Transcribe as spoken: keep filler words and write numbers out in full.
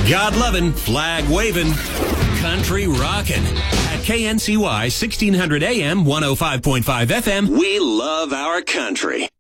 God loving, flag waving, country rocking. At K N C Y sixteen hundred A M, one oh five point five F M, we love our country.